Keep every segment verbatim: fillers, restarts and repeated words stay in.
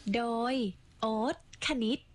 โดยโอ๊ตคณิต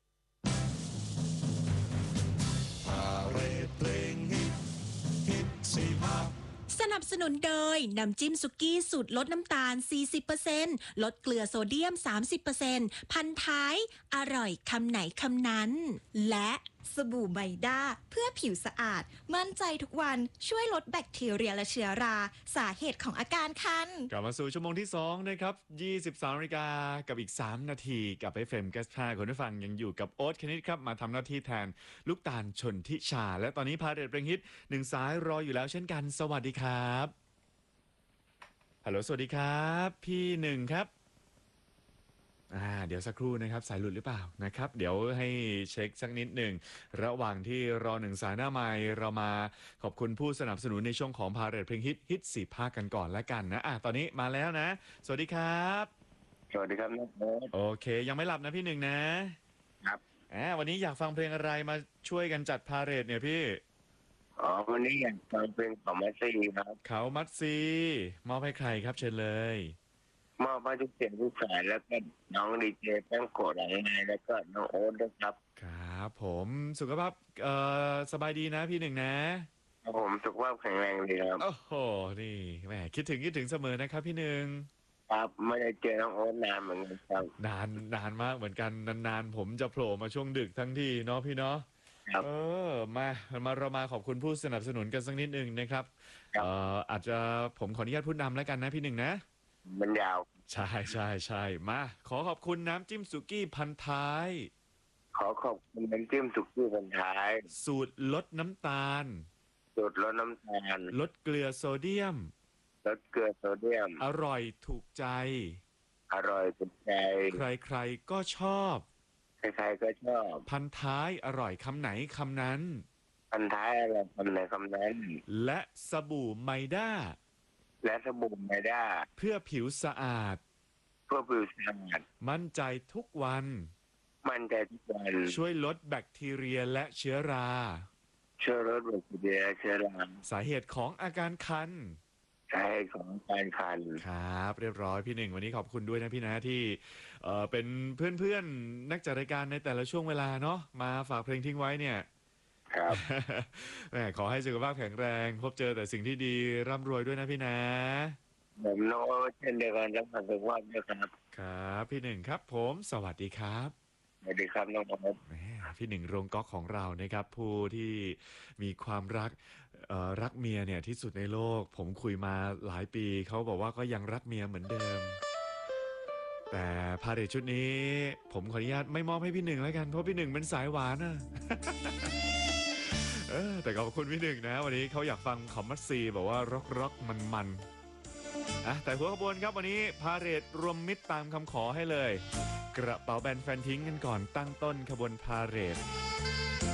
สนับสนุนโดยน้ำจิ้มสุกี้สูตรลดน้ำตาล สี่สิบเปอร์เซ็นต์ ลดเกลือโซเดียม สามสิบเปอร์เซ็นต์ พันท้ายอร่อยคำไหนคำนั้นและสบู่ไมด้าเพื่อผิวสะอาดมั่นใจทุกวันช่วยลดแบคทีเรียและเชื้อราสาเหตุของอาการคันกลับมาสู่ชั่วโมงที่สองนะครับยี่สิบสามนาฬิกากับอีกสามนาทีกับ เอฟ เอ็ม Gas ห้าคุณผู้ฟังยังอยู่กับโอ๊ตคณิตครับมาทำหน้าที่แทนลูกตาลชนทิชาและตอนนี้พาเรดเพลงฮิตหนึ่งสายรออยู่แล้วเช่นกันสวัสดีครับฮัลโหลสวัสดีครับพี่หนึ่งครับอ่าเดี๋ยวสักครู่นะครับสายหลุดหรือเปล่านะครับเดี๋ยวให้เช็คสักนิดหนึ่งระหว่างที่รอหนึ่งสายหน้าไมค์เรามาขอบคุณผู้สนับสนุนในช่วงของพาเรดเพลงฮิตฮิตสี่ภาคกันก่อนแล้วกันนะอ่ะตอนนี้มาแล้วนะสวัสดีครับสวัสดีครับน้องโอ๊ตโอเคยังไม่หลับนะพี่หนึ่งนะครับอ่าวันนี้อยากฟังเพลงอะไรมาช่วยกันจัดพาเรดเนี่ยพี่อ๋อวันนี้อยากฟังเพลงของมัสซีครับเขามัดซีมอบให้ใครครับเชิญเลยมอบให้ทุกเสียงทุกสายแล้วก็น้องดีเจแป้งโกดอะไรไงแล้วก็น้องโอ๊ตด้วยครับครับผมสุขภาพเอ่อสบายดีนะพี่หนึ่งนะครับผมสุขภาพแข็งแรงดีครับโอ้โหนี่แหมคิดถึงคิดถึงเสมอนะครับพี่หนึ่งครับไม่ได้เจอน้องโอ๊ตนานเหมือนกันครับนานนานมากเหมือนกันนานๆผมจะโผล่มาช่วงดึกทั้งทีเนาะพี่เนาะเออมามาเรามาขอบคุณผู้สนับสนุนกันสักนิดหนึ่งนะครับเอ่ออาจจะผมขออนุญาตพูดนำแล้วกันนะพี่หนึ่งนะมันยาวใช่ใช่ใช่มาขอขอบคุณน้ำจิ้มสุกี้พันท้ายขอขอบคุณน้ำจิ้มสุกี้พันท้ายสูตรลดน้ำตาลสูตรลดน้ำตาลลดเกลือโซเดียมลดเกลือโซเดียมอร่อยถูกใจอร่อยถูกใจใครๆก็ชอบใครๆก็ชอบพันท้ายอร่อยคำไหนคำนั้นพันท้ายอร่อยคำไหนคำนั้นและสบู่ไมด้าและสบู่ไมด้าเพื่อผิวสะอาดเพื่อผิวสะอาดมั่นใจทุกวันมั่นใจทุกวันช่วยลดแบคทีเรียและเชื้อราช่วยลดแบคทีเรียและเชื้อราสาเหตุของอาการคันสาเหตุของการคันครับเรียบร้อยพี่หนึ่งวันนี้ขอบคุณด้วยนะพี่นะที่เอ่อเป็นเพื่อนๆนักจัดรายการในแต่ละช่วงเวลาเนาะมาฝากเพลงทิ้งไว้เนี่ยครับแหมขอให้สุขภาพแข็งแรงพบเจอแต่สิ่งที่ดีร่ำรวยด้วยนะพี่นะผมโน้ตเช่นเดียวกันรักษาสุขภาพด้วยครับครับพี่หนึ่งครับผมสวัสดีครับสวัสดีครับน้องโอ๊ตพี่หนึ่งโรงก๊อกของเรานะครับผู้ที่มีความรักเอ่อรักเมียเนี่ยที่สุดในโลกผมคุยมาหลายปีเขาบอกว่าก็ยังรักเมียเหมือนเดิมแต่พาเรทชุดนี้ผมขออนุญาตไม่มอบให้พี่หนึ่งแล้วกันเพราะพี่หนึ่งเป็นสายหวานอะเออแต่ขอบคุณพี่หนึ่งนะวันนี้เขาอยากฟังคอมมัสซีบอกว่าร็อกร็อกมันมันอ่ะแต่หัวขบวนครับวันนี้พาเรทรวมมิตรตามคำขอให้เลยกระเป๋าแบนแฟนทิ้งกันก่อนตั้งต้นขบวนพาเรท